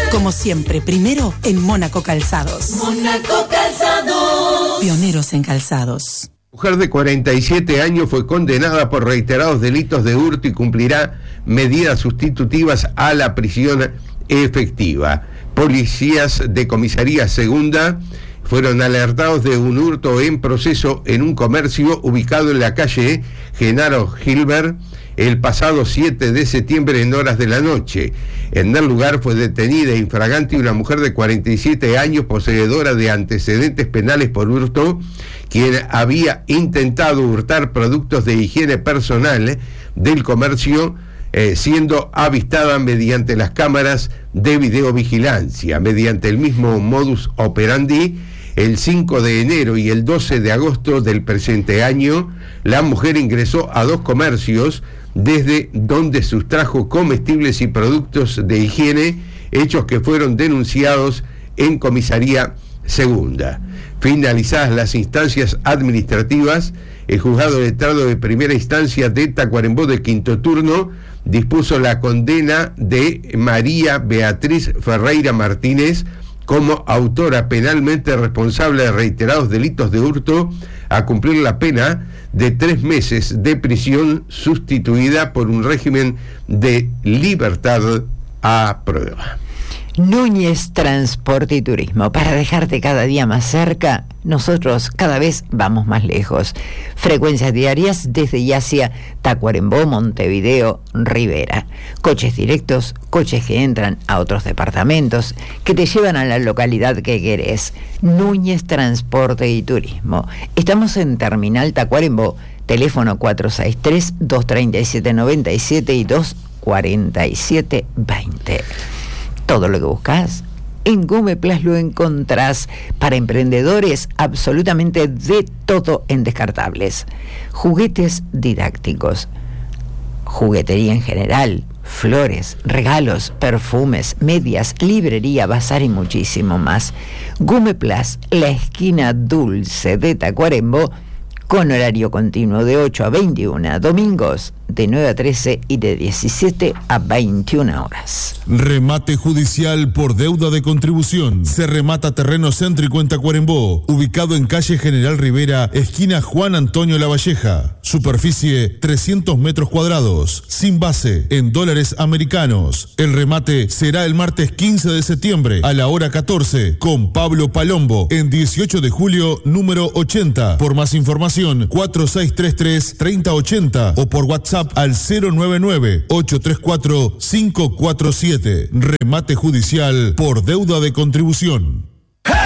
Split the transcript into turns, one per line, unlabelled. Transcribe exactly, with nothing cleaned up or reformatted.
Como siempre, primero en Mónaco Calzados.
Mónaco Calzados.
Pioneros en calzados.
Mujer de cuarenta y siete años fue condenada por reiterados delitos de hurto y cumplirá medidas sustitutivas a la prisión efectiva. Policías de Comisaría Segunda fueron alertados de un hurto en proceso en un comercio ubicado en la calle Genaro Gilbert el pasado siete de septiembre en horas de la noche. En el lugar fue detenida infragante una mujer de cuarenta y siete años, poseedora de antecedentes penales por hurto, quien había intentado hurtar productos de higiene personal del comercio, eh, siendo avistada mediante las cámaras de videovigilancia. Mediante el mismo modus operandi, el cinco de enero y el doce de agosto del presente año, la mujer ingresó a dos comercios desde donde sustrajo comestibles y productos de higiene, hechos que fueron denunciados en Comisaría Segunda. Finalizadas las instancias administrativas, el juzgado de letrado de primera instancia de Tacuarembó de quinto turno dispuso la condena de María Beatriz Ferreira Martínez como autora penalmente responsable de reiterados delitos de hurto a cumplir la pena de tres meses de prisión sustituida por un régimen de libertad a prueba.
Núñez Transporte y Turismo, para dejarte cada día más cerca, nosotros cada vez vamos más lejos. Frecuencias diarias desde y hacia Tacuarembó, Montevideo, Rivera. Coches directos, coches que entran a otros departamentos, que te llevan a la localidad que querés. Núñez Transporte y Turismo. Estamos en Terminal Tacuarembó, teléfono cuatro seis tres, dos tres siete, nueve siete y dos cuatro siete dos cero. Todo lo que buscas en Gumeplas lo encontrás. Para emprendedores, absolutamente de todo en descartables. Juguetes didácticos, juguetería en general, flores, regalos, perfumes, medias, librería, bazar y muchísimo más. Gumeplas, la esquina dulce de Tacuarembó, con horario continuo de ocho a veintiuna, domingos de nueve a trece y de diecisiete a veintiuna horas.
Remate judicial por deuda de contribución. Se remata terreno céntrico en Tacuarembó, ubicado en calle General Rivera, esquina Juan Antonio Lavalleja. Superficie trescientos metros cuadrados, sin base, en dólares americanos. El remate será el martes quince de septiembre a la hora catorce con Pablo Palombo en dieciocho de julio número ochenta. Por más información cuatro seis tres tres, tres cero ocho cero o por WhatsApp al cero nueve nueve, ocho tres cuatro, cinco cuatro siete. Remate judicial por deuda de contribución.